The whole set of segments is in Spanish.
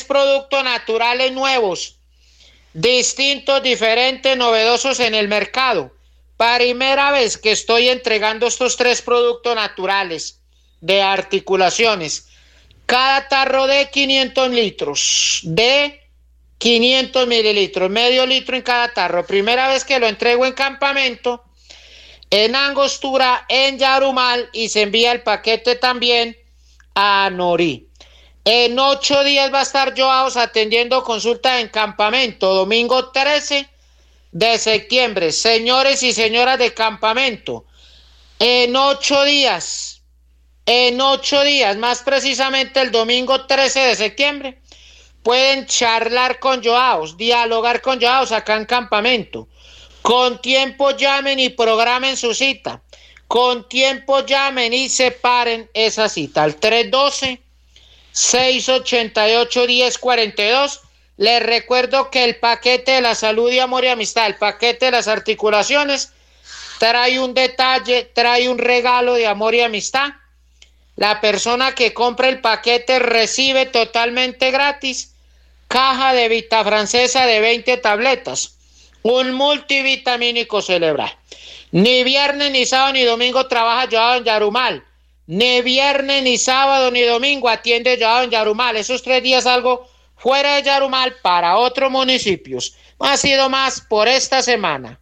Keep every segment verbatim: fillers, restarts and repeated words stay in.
productos naturales nuevos, distintos, diferentes, novedosos en el mercado. Primera vez que estoy entregando estos tres productos naturales de articulaciones. Cada tarro de quinientos litros, de quinientos mililitros, medio litro en cada tarro. Primera vez que lo entrego en Campamento, en Angostura, en Yarumal, y se envía el paquete también a Norí. En ocho días va a estar Joaos atendiendo consulta en Campamento, domingo trece de septiembre. Señores y señoras de Campamento, en ocho días, en ocho días, más precisamente el domingo trece de septiembre, pueden charlar con Joaos, dialogar con Joaos acá en Campamento. Con tiempo llamen y programen su cita. Con tiempo llamen y separen esa cita al tres uno dos, seis ocho ocho, uno cero cuatro dos. Les recuerdo que el paquete de la salud y amor y amistad, el paquete de las articulaciones, trae un detalle, trae un regalo de amor y amistad. La persona que compre el paquete recibe totalmente gratis caja de Vita Francesa de veinte tabletas, un multivitamínico cerebral. Ni viernes, ni sábado, ni domingo trabaja Joao en Yarumal. Ni viernes, ni sábado, ni domingo atiende Joao en Yarumal. Esos tres días salgo fuera de Yarumal para otros municipios. No ha sido más por esta semana.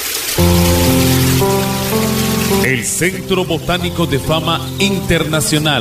El Centro Botánico de Fama Internacional